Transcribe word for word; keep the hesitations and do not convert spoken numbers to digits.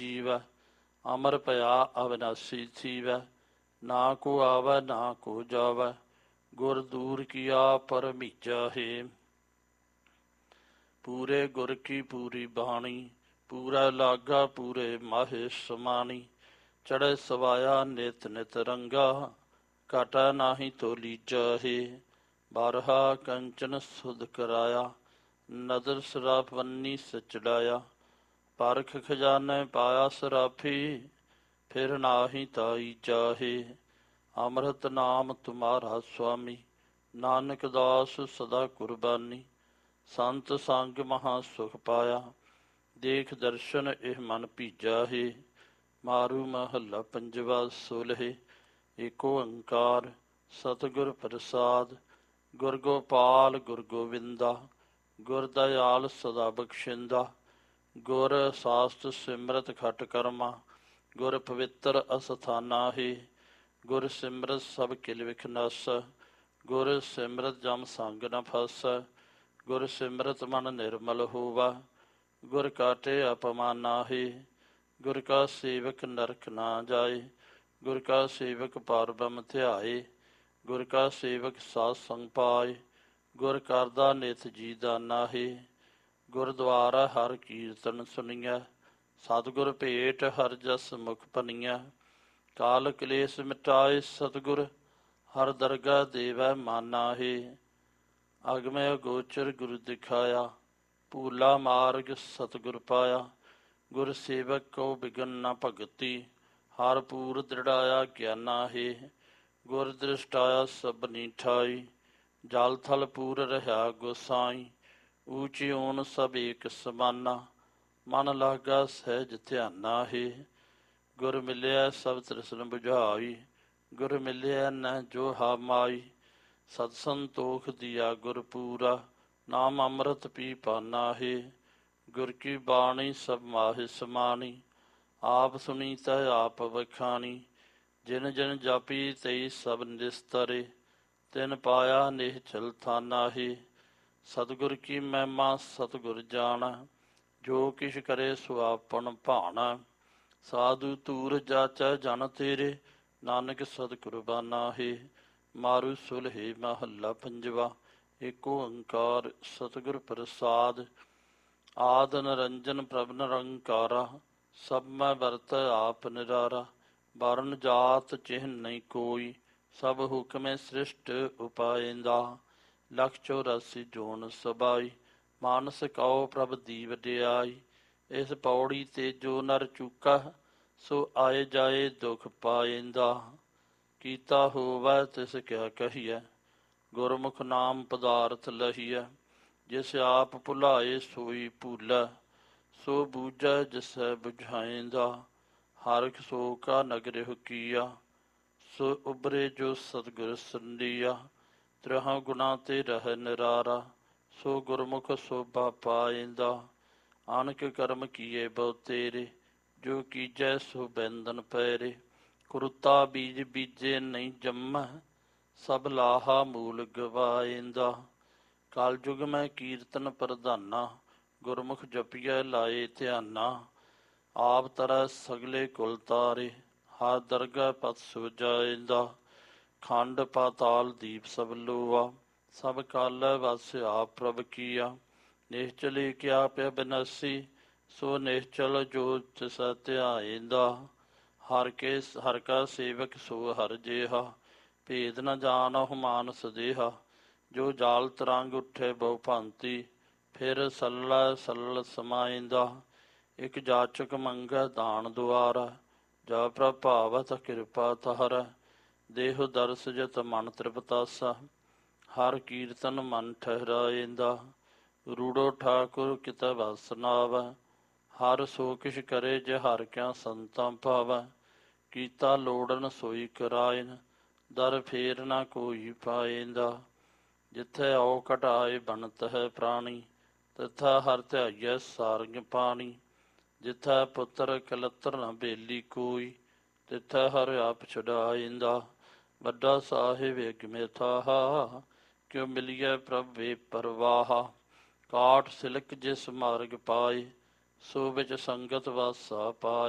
ਜੀਵੈ। ਅਮਰ ਭਇਆ ਅਵਿਨਾਸੀ ਥੀਵੈ। ਨਾ ਕੋ ਆਵੈ ਨਾ ਕੋ ਜਾਵੈ। ਗੁਰ ਦੂਰ ਕੀਆ ਪਰਮੀਜਾ ਹੈ। ਪੂਰੇ ਗੁਰ ਕੀ ਪੂਰੀ ਬਾਣੀ। ਪੂਰਾ ਲਾਗਾ ਪੂਰੇ ਮਾਹੇ ਸਮਾਣੀ। ਚੜ੍ਹੇ ਸਵਾਇਆ ਨਿਤ ਨਿਤ ਰੰਗਾ। ਘਾਟਾ ਨਾਹੀ ਤੋ ਲੀਜਾ ਹੈ। ਬਾਰਹਾ ਕੰਚਨ ਸੁਧ ਕਰਾਇਆ। ਨਦਰ ਸਰਾਪ ਵੰਨੀ ਸਚੜਾਇਆ। ਪਰਖ ਖਜ਼ਾਨੇ ਪਾਇਆ ਸਰਾਫੀ। ਫਿਰ ਨਾਹੀ ਤਾਈ ਜਾਹੇ। ਅੰਮ੍ਰਿਤ ਨਾਮ ਤੁਮਾਰਾ ਸੁਆਮੀ। ਨਾਨਕ ਦਾਸ ਸਦਾ ਕੁਰਬਾਨੀ। ਸੰਤ ਸੰਗ ਮਹਾ ਸੁਖ ਪਾਇਆ। ਦੇਖ ਦਰਸ਼ਨ ਇਹ ਮਨ ਭੀਜਾ ਹੈ। ਮਾਰੂ ਮਹੱਲਾ ਪੰਜਵਾ ਸੋਲਹਿ। ਏਕ ਓੰਕਾਰ ਸਤਿਗੁਰ ਪ੍ਰਸਾਦ। ਗੁਰ ਗੋਪਾਲ ਗੁਰ ਗੋਵਿੰਦਾ। ਗੁਰ ਦਇਆਲ ਸਦਾ ਬਖਸ਼ਿੰਦਾ। ਗੁਰ ਸਾਸਤ ਸਿਮਰਤ ਖਟ ਕਰਮਾ। ਗੁਰ ਪਵਿੱਤਰ ਅਸਥਾਨਾ ਹੈ। ਗੁਰ ਸਿਮਰਤ ਸਭ ਕਿਲ ਵਿਖ ਨਾਸੈ। ਗੁਰ ਸਿਮਰਤ ਜਮ ਸੰਗ ਨ ਫਾਸੈ। ਗੁਰ ਸਿਮਰਤ ਮਨ ਨਿਰਮਲ ਹੋਵੈ। ਗੁਰ ਕਾਟੇ ਅਪਮਾਨਾ ਹੈ। ਗੁਰ ਕਾ ਸੇਵਕ ਨਰਕ ਨਾ ਜਾਏ। ਗੁਰ ਕਾ ਸੇਵਕ ਪਾਰ ਬ੍ਰਹਮ ਧਿਆਏ। ਗੁਰ ਕਾ ਸੇਵਕ ਸਾਧ ਸੰਗ ਪਾਏ। ਗੁਰ ਕਰਦਾ ਨਿਤ ਜੀ ਦਾਨਾ ਹੈ। ਗੁਰਦੁਆਰਾ ਹਰ ਕੀਰਤਨ ਸੁਣੀਐ। ਸਤਿਗੁਰ ਭੇਟ ਹਰ ਜਸ ਮੁਖ ਭਣੀਐ। ਕਾਲ ਕਲੇਸ਼ ਮਿਟਾਏ ਸਤਿਗੁਰ। ਹਰ ਦਰਗਾਹ ਦੇਵੈ ਮਾਨਾ ਹੈ। ਅਗਮੈ ਅਗੋਚਰ ਗੁਰ ਦਿਖਾਇਆ। ਭੂਲਾ ਮਾਰਗ ਸਤਿਗੁਰ ਪਾਇਆ। ਗੁਰ ਸੇਵਕ ਕੋ ਬਿਗਨ ਨ ਭਗਤੀ। ਹਰ ਪੂਰ ਦ੍ਰਿੜਾਇਆ ਗਿਆਨਾ ਹੈ। ਗੁਰ ਦ੍ਰਿਸ਼ਟਾਇਆ ਸਭਨੀ ਠਾਈ। ਜਲ ਥਲ ਪੂਰ ਰਹਾ ਗੋਸਾਈ। ਊਚੀ ਓਨ ਸਭ ਏਕ ਸਮਾਨਾ। ਮਨ ਲਾਗਾ ਸਹਿਜ ਧਿਆਨਾ ਹੈ। ਗੁਰ ਮਿਲਿਆ ਸਭ ਤ੍ਰਿਸਨ ਬੁਝਾਈ। ਗੁਰ ਮਿਲਿਆ ਨ ਜੋ ਹਾ ਮਾਈ। ਸਤ ਸੰਤੋਖ ਦੀਆ ਗੁਰ ਪੂਰਾ। ਨਾਮ ਅੰਮ੍ਰਿਤ ਪੀ ਪਾਨਾ ਹੈ। ਗੁਰ ਕੀ ਬਾਣੀ ਸਭ ਮਾਹਿ ਸਮਾਣੀ। ਆਪ ਸੁਣੀ ਤੈ ਆਪ ਵਖਾਣੀ। ਜਿਨ ਜਿਨ ਜਾਪੀ ਤਈ ਸਭ ਨਿਸਤਰੇ। ਤਿਨ ਪਾਇਆ ਨਿਹਚਲ ਥਾਨਾ ਹੈ। ਸਤਿਗੁਰ ਕੀ ਮਹਿਮਾ ਸਤਿਗੁਰ ਜਾਣੈ। ਜੋ ਕਿਛ ਕਰੇ ਸੋ ਆਪਨ ਭਾਣੈ। ਸਾਧੂ ਧੂਰ ਜਾਚੈ ਜਨ ਤੇਰੇ। ਨਾਨਕ ਸਦ ਕੁਰਬਾਨਾ ਹੈ। ਮਾਰੂ ਸੁਲਹਿ ਮਹੱਲਾ ਪੰਜਵਾ। ਏਕ ਓੰਕਾਰ ਸਤਿਗੁਰ ਪ੍ਰਸਾਦ। ਆਦਿ ਨਿਰੰਜਨ ਪ੍ਰਭ ਨਿਰੰਕਾਰਾ। ਸਭ ਮੈਂ ਵਰਤੈ ਆਪ ਨਿਰਾਰਾ। ਵਰਨ ਜਾਤ ਚਿਹਨ ਨਹੀਂ ਕੋਈ। ਸਭ ਹੁਕਮੇ ਸ੍ਰਿਸ਼ਟ ਉਪਾਇੰਦਾ। ਲਖ ਚੌਰਾਸੀ ਜੋਨ ਸਬਾਈ। ਮਾਨਸ ਕਉ ਪ੍ਰਭ ਦੀ ਵਡਿਆਈ। ਇਸ ਪੌੜੀ ਤੇ ਜੋ ਨਰ ਚੂਕਾ। ਸੋ ਆਏ ਜਾਏ ਦੁਖ ਪਾਇੰਦਾ। ਕੀਤਾ ਹੋਵੈ ਤਿਸ ਕਿਆ ਕਹੀਐ। ਗੁਰਮੁਖ ਨਾਮ ਪਦਾਰਥ ਲਹੀਐ। ਜਿਸ ਆਪ ਭੁਲਾਏ ਸੋਈ ਭੂਲੈ। ਸੋ ਬੂਝੈ ਜਿਸੈ ਬੁਝਾਇੰਦਾ। ਹਰਿ ਸੋ ਕਾ ਨਗਰਿਹੁ ਕੀਆ। ਸੋ ਉਬਰੇ ਜੋ ਸਤਿਗੁਰ ਸੰਡੀਆ। ਤ੍ਰਿਹਾਂ ਗੁਣਾ ਤੇ ਰਹਿ ਨਿਰਾਰਾ। ਸੋ ਗੁਰਮੁਖ ਸੋਭਾ ਪਾਇੰਦਾ। ਅਨਕ ਕਰਮ ਕੀਏ ਬਹੁ ਤੇਰੇ। ਜੋ ਕੀਜੈ ਸੋ ਬੈਂਦਨ ਪੈਰੇ। ਕੁਰਤਾ ਬੀਜ ਬੀਜੇ ਨਹੀਂ ਜੰਮੈ। ਸਭ ਲਾਹਾ ਮੂਲ ਗਵਾਇੰਦਾ। ਕਲ ਯੁਗ ਮੈਂ ਕੀਰਤਨ ਪ੍ਰਧਾਨਾ। ਗੁਰਮੁਖ ਜਪੀਐ ਲਾਏ ਧਿਆਨਾ। ਆਪ ਤਰੈ ਸਗਲੇ ਕੁਲ ਤਾਰੇ। ਹਰ ਦਰਗਾਹ ਪਤ ਸੁਜਾਇੰਦਾ। ਖੰਡ ਪਾਤਾਲ ਦੀਪ ਸਭ ਲੋਆ। ਸਭ ਕਾਲੈ ਵਸ ਆਪ ਪ੍ਰਭ ਕੀਆ। ਨਿਹਚਲ ਕਿਆ ਪਿਆ ਬਿਨਾਸੀ। ਸੋ ਨਿਹਚਲ ਜੋ ਤਿਸੈ ਧਿਆਇੰਦਾ। ਹਰ ਕੇ ਹਰ ਕਾ ਸੇਵਕ ਸੋ ਹਰ ਜੇਹਾ। ਭੇਦ ਨ ਜਾਣਹੁ ਮਾਨਸ ਦੇਹਾ। ਜੋ ਜਾਲ ਤਰੰਗ ਉੱਠੇ ਬਹੁ ਭਾਂਤੀ। ਫਿਰ ਸੱਲੈ ਸਲਲ ਸਮਾਇੰਦਾ। ਇਕ ਜਾਚਕ ਮੰਗੈ ਦਾਨ ਦੁਆਰਾ। ਜਾ ਪ੍ਰਭ ਭਾਵਤ ਕਿਰਪਾ ਤਹਰੈ। ਦੇਹੁ ਦਰਸ ਜਿਤ ਮਨ ਤ੍ਰਿਪਤਾਸਾ। ਹਰ ਕੀਰਤਨ ਮਨ ਠਹਿਰਾਇੰਦਾ। ਰੂੜੋ ਠਾਕੁਰ ਕਿਤੈ ਵਸ ਨ ਆਵੈ। ਹਰ ਸੋ ਕਿਛ ਕਰੇ ਜੇ ਹਰ ਕਿਆ ਸੰਤਾਂ ਭਾਵੈ। ਕੀਤਾ ਲੋੜਨ ਸੋਈ ਕਰਾਇਨ। ਦਰ ਫੇਰ ਨਾ ਕੋਈ ਪਾਇੰਦਾ। ਜਿੱਥੈ ਔ ਘਟਾਏ ਬਣਤ ਹੈ ਪ੍ਰਾਣੀ। ਤਿਥੈ ਹਰ ਧਿਆਈਐ ਸਾਰੰਗ ਪਾਣੀ। ਜਿੱਥੈ ਪੁੱਤਰ ਕਲੱਤਰ ਨ ਬੇਲੀ ਕੋਈ। ਤਿਥੈ ਹਰ ਆਪ ਛੁਡਾਇੰਦਾ। ਵੱਡਾ ਸਾਹਿਬ ਏਕਮੇ ਥਾਹਾ। ਕਿਉ ਮਿਲੀਐ ਪ੍ਰਭ ਵੇ ਪਰਵਾਹਾ। ਕਾਠ ਸਿਲਕ ਜਿਸ ਮਾਰਗ ਪਾਏ। ਸੋ ਵਿੱਚ ਸੰਗਤ ਵਾਸਾ ਪਾਏ।